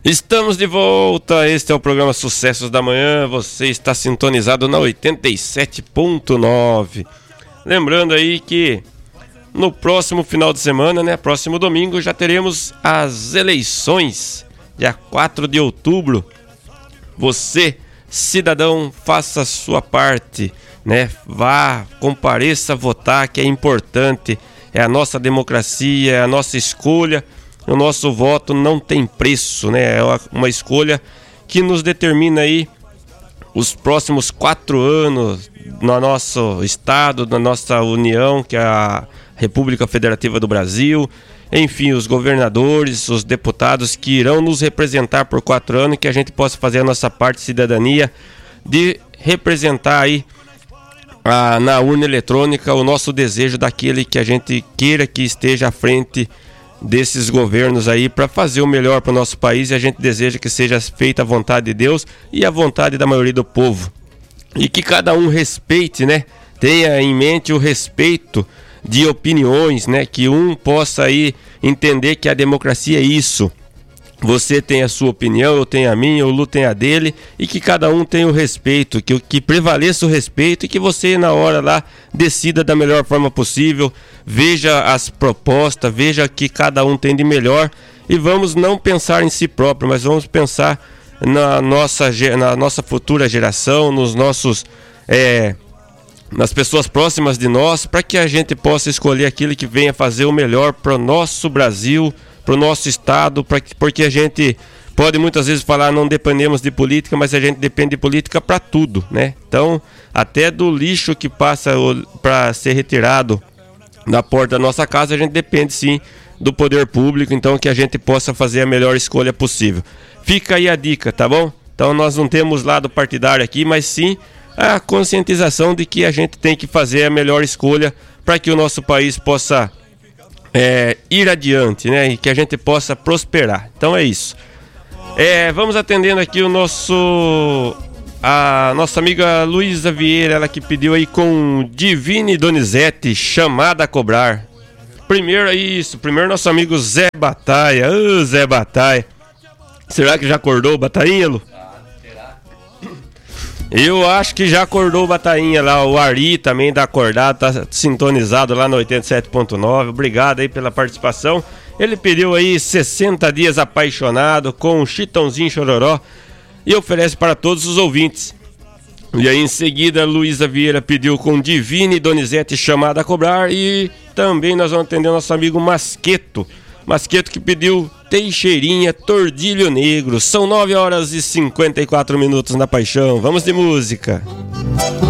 Estamos de volta, este é o programa Sucessos da Manhã, você está sintonizado na 87.9. Lembrando aí que no próximo final de semana, né, próximo domingo, já teremos as eleições, dia 4 de outubro. Você, cidadão, faça a sua parte, né, vá, compareça votar, que é importante, é a nossa democracia, é a nossa escolha. O nosso voto não tem preço, né? É uma escolha que nos determina aí os próximos 4 anos no nosso estado, na nossa União, que é a República Federativa do Brasil. Enfim, os governadores, os deputados que irão nos representar por 4 anos, que a gente possa fazer a nossa parte de cidadania, de representar aí na urna eletrônica o nosso desejo daquele que a gente queira que esteja à frente desses governos aí para fazer o melhor para o nosso país, e a gente deseja que seja feita a vontade de Deus e a vontade da maioria do povo, e que cada um respeite, né, tenha em mente o respeito de opiniões, né, que um possa aí entender que a democracia é isso. Você tem a sua opinião, eu tenho a minha, o Lu tem a dele, e que cada um tenha o respeito, que prevaleça o respeito, e que você na hora lá decida da melhor forma possível, veja as propostas, veja que cada um tem de melhor, e vamos não pensar em si próprio, mas vamos pensar na nossa futura geração, nos nossos nas pessoas próximas de nós, para que a gente possa escolher aquilo que venha fazer o melhor para o nosso Brasil, para o nosso estado, porque a gente pode muitas vezes falar não dependemos de política, mas a gente depende de política para tudo, né? Então, até do lixo que passa para ser retirado da porta da nossa casa, a gente depende sim do poder público, então que a gente possa fazer a melhor escolha possível. Fica aí a dica, tá bom? Então nós não temos lado partidário aqui, mas sim a conscientização de que a gente tem que fazer a melhor escolha para que o nosso país possa ir adiante, né? E que a gente possa prosperar. Então é isso. Vamos atendendo aqui a nossa amiga Luísa Vieira, ela que pediu aí com Divine Donizete, Chamada a Cobrar. Primeiro nosso amigo Zé Bataia. Zé Bataia. Será que já acordou o Batainha, Lu? Eu acho que já acordou o Batainha lá, o Ari também tá acordado, tá sintonizado lá no 87.9, obrigado aí pela participação. Ele pediu aí 60 Dias Apaixonado com Chitãozinho Chororó e oferece para todos os ouvintes. E aí em seguida Luísa Vieira pediu com Divine Donizete, Chamada a Cobrar, e também nós vamos atender o nosso amigo Masqueto que pediu Teixeirinha, Tordilho Negro. São 9 horas e 54 minutos na Paixão. Vamos de música.